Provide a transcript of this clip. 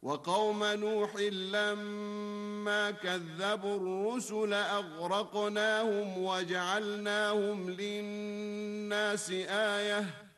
وقوم نوح لما كذبوا الرسل أغرقناهم وجعلناهم للناس آية